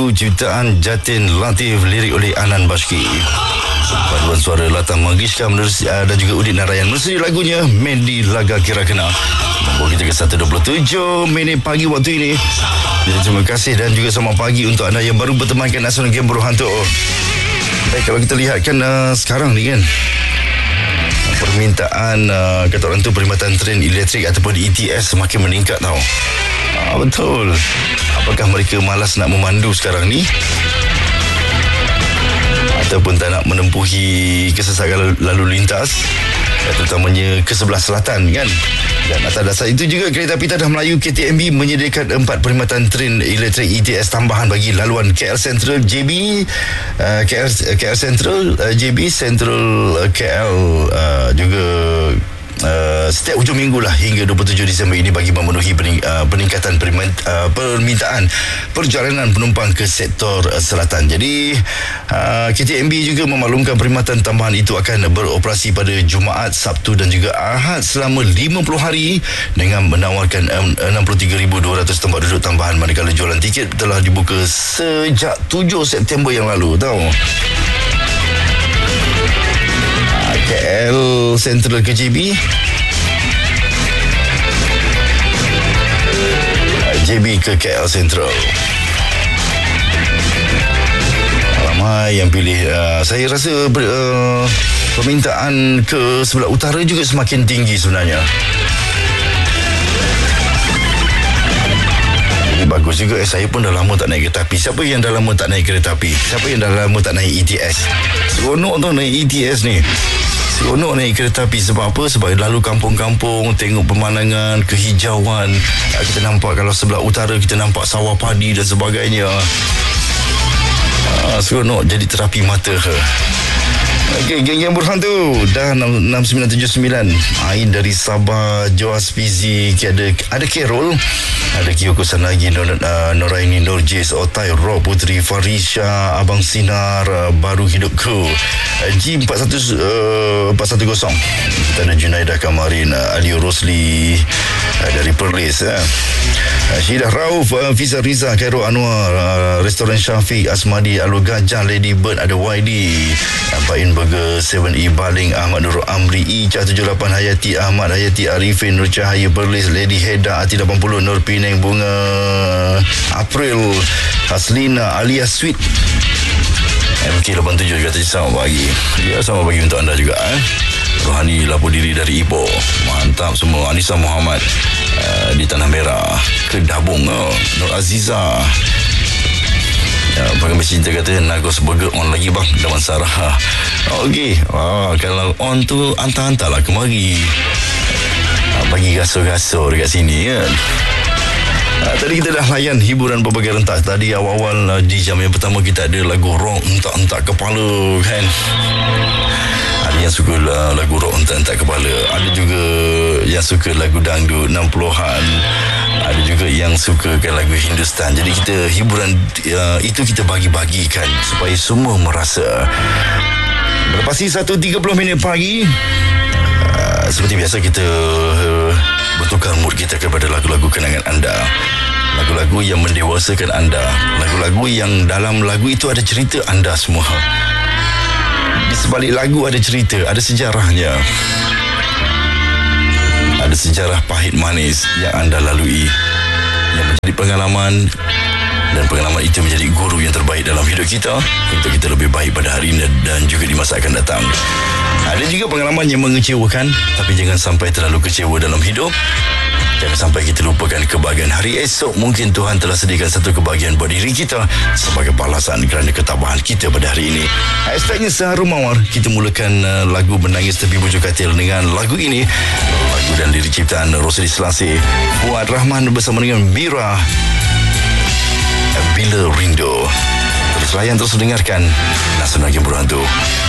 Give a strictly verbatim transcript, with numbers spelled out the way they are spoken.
Hantu ciptaan Jatin Latif, lirik oleh Anan Bashki. Paduan suara Lata Mangishka dan juga Udin Narayan. Menerusi lagunya Mendi Laga Kira Kena. Membawa kita ke satu dua puluh tujuh minit pagi waktu ini. Jadi terima kasih dan juga selamat pagi untuk anda yang baru bertemankan Nasional Game Buruh Hantu. Baik, kalau kita lihat kan uh, sekarang ni kan, permintaan uh, kata orang tu perkhidmatan tren elektrik ataupun E T S semakin meningkat tau. Ah, betul. Apakah mereka malas nak memandu sekarang ni? Ataupun tak nak menempuhi kesesakan lalu lintas, terutamanya ke sebelah selatan kan. Dan atas dasar itu juga Kereta Api Tanah Melayu K T M B menyediakan empat perkhidmatan tren elektrik E T S tambahan bagi laluan K L Central, J B, uh, K L, K L Central, uh, J B Central, uh, K L uh, juga Uh, setiap hujung minggu lah hingga dua puluh tujuh Disember ini bagi memenuhi pening, uh, peningkatan permin, uh, permintaan perjalanan penumpang ke sektor uh, selatan. Jadi uh, K T M B juga memaklumkan perkhidmatan tambahan itu akan beroperasi pada Jumaat, Sabtu dan juga Ahad selama lima puluh hari dengan menawarkan enam puluh tiga ribu dua ratus tempat duduk tambahan, manakala jualan tiket telah dibuka sejak tujuh September yang lalu tau. K L Central ke J B, J B ke K L Central. Ramai yang pilih. uh, Saya rasa uh, permintaan ke sebelah utara juga semakin tinggi sebenarnya. Bagus juga. eh, Saya pun dah lama tak naik kereta api. Siapa yang dah lama tak naik kereta api? Siapa yang dah lama tak naik E T S? Seronok tu naik E T S ni. Seronok naik kereta api. Sebab apa? Sebab lalu kampung-kampung, tengok pemandangan, kehijauan. Kita nampak kalau sebelah utara kita nampak sawah padi dan sebagainya. ah, Seronok. Jadi terapi mata. Okey, geng-geng berhantu dah enam sembilan tujuh sembilan. Ain dari Sabah, Joas Fizi, ada ada Carol, ada Kiyoko Sanagi, Nur, uh, Noraini, Nur Jis, Otai, Rob Putri, Farisha, Abang Sinar, uh, Baru Hidupku, uh, G empat satu kosong. Kita ada Junaidah Kamarin, uh, Alio Rosli uh, dari Perlis, uh. uh, Syidah Rauf, uh, Fiza Riza, Khairul Anwar, uh, Restoran Syafiq, Asmadi, Alur Gajah, Lady Bird, ada Y D, uh, Pain Burger, tujuh E Baling, Ahmad Nurul Amri, Ica tujuh lapan, Hayati Ahmad, Hayati Arifin, Nur Cahaya Perlis, Lady Heda, Ati lapan puluh, Nur Pineng, Bunga April, Haslina, alias Sweet, M K lapan tujuh kata selamat pagi. Ya, selamat pagi untuk anda juga. eh. Rohani lapor diri dari Ipoh. Mantap semua. Anissa Muhammad uh, di Tanah Merah, Kedabung. oh. Nur Aziza, Ya, pengen bercinta kata Nagos Burger on lagi bang, Daman Sarah. Okey, ah, kalau on tu hantar-hantarlah kemari. Ah, bagi gasor-gasor dekat sini kan. Ah, tadi kita dah layan hiburan berbagai rentas. Tadi awal-awal uh, di jam yang pertama kita ada lagu rock entak-entak kepala kan. Ada yang suka uh, lagu rock entak-entak kepala. Ada juga yang suka lagu dangdut enam puluhan. Ada juga yang sukakan lagu Hindustan. Jadi kita hiburan uh, itu kita bagi-bagikan supaya semua merasa. Berlepasi satu tiga puluh minit pagi, uh, seperti biasa kita uh, bertukar mood kita kepada lagu-lagu kenangan anda. Lagu-lagu yang mendewasakan anda. Lagu-lagu yang dalam lagu itu ada cerita anda semua. Di sebalik lagu ada cerita, ada sejarahnya. Ada sejarah pahit manis yang anda lalui, yang menjadi pengalaman, dan pengalaman itu menjadi guru yang terbaik dalam hidup kita untuk kita lebih baik pada hari ini dan juga di masa akan datang. Ada juga pengalaman yang mengecewakan, tapi jangan sampai terlalu kecewa dalam hidup. Jangan sampai kita lupakan kebahagiaan hari esok. Mungkin Tuhan telah sediakan satu kebahagiaan buat diri kita sebagai balasan kerana ketabahan kita pada hari ini. Hashtagnya Seharum Mawar. Kita mulakan uh, lagu Menangis Tepi Bujur Katil dengan lagu ini. Lagu dan lirik ciptaan Rosli Selasih, Fuad Rahman bersama dengan Mira, Bila Rindu. Terus layan, terus dengarkan Nasional Game Buruh Hantu.